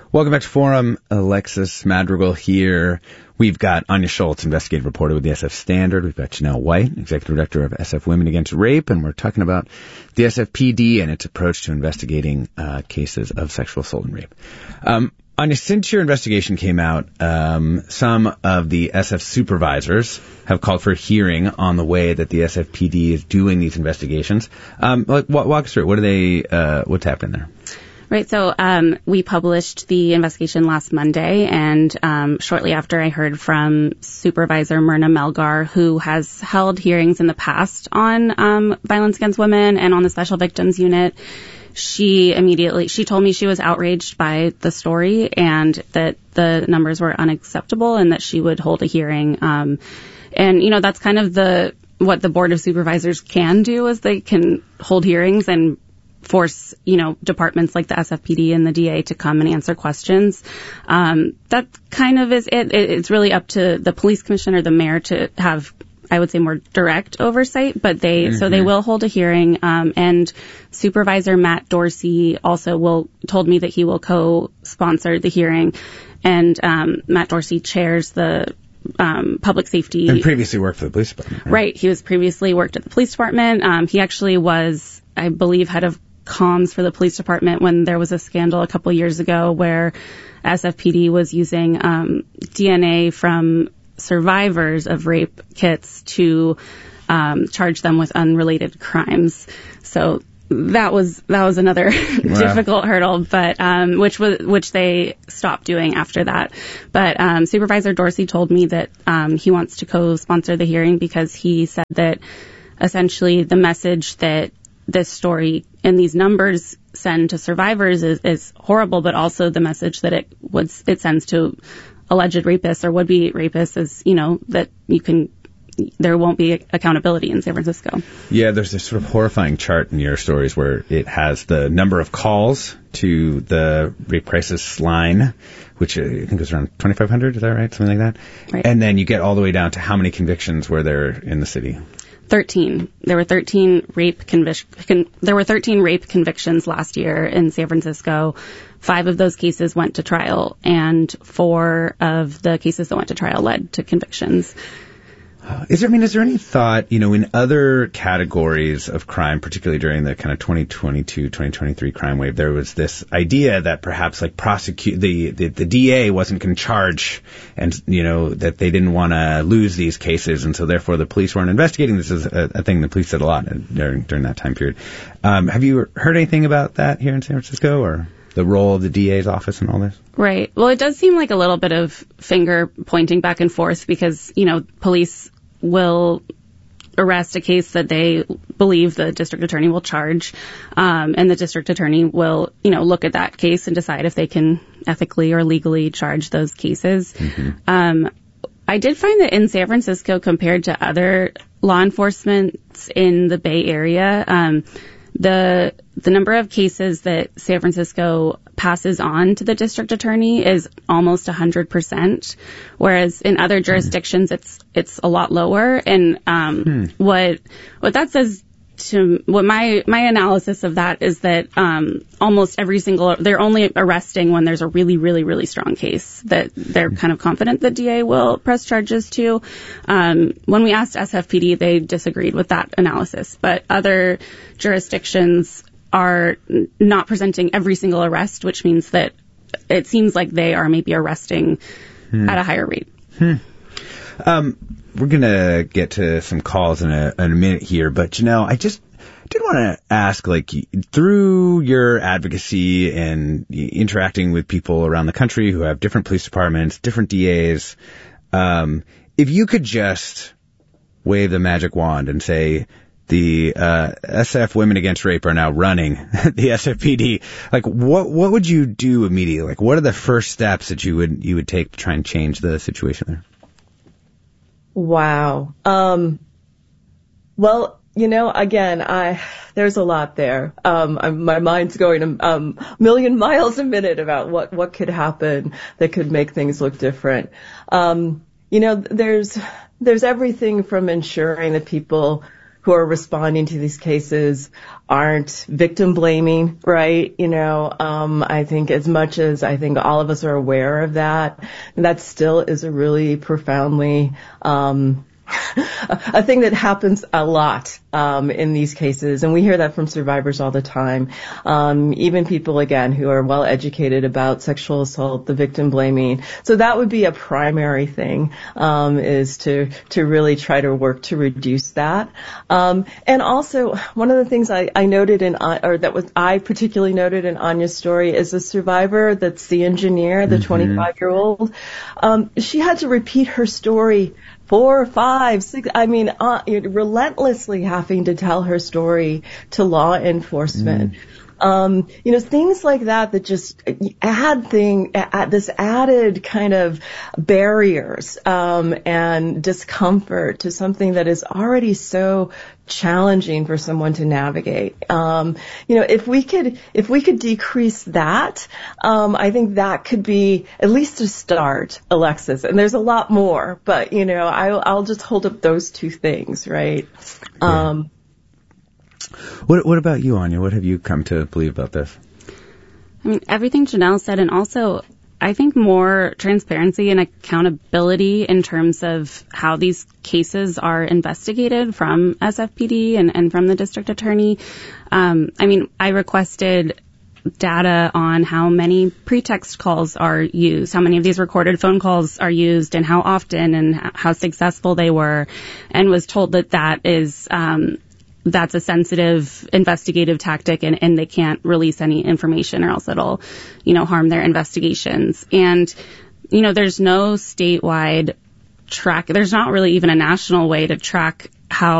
Welcome back to Forum. Alexis Madrigal here. We've got Anya Schultz, investigative reporter with the SF Standard. We've got Janelle White, executive director of SF Women Against Rape, and we're talking about the SFPD and its approach to investigating cases of sexual assault and rape. Anya, since your investigation came out, some of the SF supervisors have called for a hearing on the way that the SFPD is doing these investigations. Walk us through it. What's happening there? Right. So we published the investigation last Monday, and shortly after I heard from Supervisor Myrna Melgar, who has held hearings in the past on violence against women and on the Special Victims Unit. She told me she was outraged by the story and that the numbers were unacceptable and that she would hold a hearing. And, that's kind of what the Board of Supervisors can do, is they can hold hearings and force, departments like the SFPD and the DA to come and answer questions. That kind of is it. It's really up to the police commissioner, the mayor, to have, I would say, more direct oversight, but they will hold a hearing. And Supervisor Matt Dorsey also told me that he will co-sponsor the hearing. And Matt Dorsey chairs the public safety. And previously worked for the police department. Right. He was previously worked at the police department. He actually was, I believe, head of comms for the police department when there was a scandal a couple years ago where SFPD was using DNA from survivors of rape kits to charge them with unrelated crimes. So that was another difficult hurdle, but which they stopped doing after that. But Supervisor Dorsey told me that he wants to co-sponsor the hearing because he said that essentially the message that this story and these numbers send to survivors is horrible, but also the message that it sends to alleged rapists or would-be rapists is, that there won't be accountability in San Francisco. Yeah, there's this sort of horrifying chart in your stories where it has the number of calls to the rape crisis line, which I think was around 2,500, is that right? Something like that? Right. And then you get all the way down to how many convictions were there in the city? 13. There were 13 rape convictions last year in San Francisco. 5 of those cases went to trial, and 4 of the cases that went to trial led to convictions. Is there any thought, in other categories of crime, particularly during the kind of 2022, 2023 crime wave, there was this idea that perhaps the DA wasn't going to charge and, that they didn't want to lose these cases. And so therefore the police weren't investigating. This is a thing the police said a lot during that time period. Have you heard anything about that here in San Francisco, or the role of the DA's office in all this? Right. Well, it does seem like a little bit of finger pointing back and forth because, police will arrest a case that they believe the district attorney will charge, and the district attorney will, look at that case and decide if they can ethically or legally charge those cases. Mm-hmm. I did find that in San Francisco, compared to other law enforcement in the Bay Area, the number of cases that San Francisco passes on to the district attorney is almost 100%, whereas in other jurisdictions it's a lot lower. And what that says to what my analysis of that is that almost they're only arresting when there's a really, really, really strong case that they're kind of confident the DA will press charges to. When we asked SFPD, they disagreed with that analysis, but other jurisdictions are not presenting every single arrest, which means that it seems like they are maybe arresting at a higher rate. We're going to get to some calls in a minute here, but Janelle, I just did want to ask, through your advocacy and interacting with people around the country who have different police departments, different DAs, if you could just wave the magic wand and say, the SF Women Against Rape are now running the SFPD, what would you do immediately? What are the first steps that you would take to try and change the situation there? Wow. Well, again, there's a lot there. My mind's going a million miles a minute about what could happen that could make things look different. There's everything from ensuring that people who are responding to these cases aren't victim blaming, right? I think as much as I think all of us are aware of that, that still is a really profoundly, a thing that happens a lot in these cases, and we hear that from survivors all the time. Even people, again, who are well educated about sexual assault, the victim blaming. So that would be a primary thing, is to really try to work to reduce that. And also, one of the things I noted I particularly noted in Anya's story is the survivor, that's the engineer, the 25-year-old. She had to repeat her story 4, 5, 6, relentlessly having to tell her story to law enforcement. Things like that just add this added kind of barriers, and discomfort to something that is already so challenging for someone to navigate. If we could decrease that, I think that could be at least a start, Alexis. And there's a lot more, but I'll just hold up those two things, right? Yeah. What about you, Anya? What have you come to believe about this? Everything Janelle said, and also I think more transparency and accountability in terms of how these cases are investigated from SFPD and from the district attorney. I requested data on how many pretext calls are used, how many of these recorded phone calls are used, and how often, and how successful they were, and was told that is that's a sensitive investigative tactic, and they can't release any information or else it'll, harm their investigations. And, there's no statewide there's not really even a national way to track how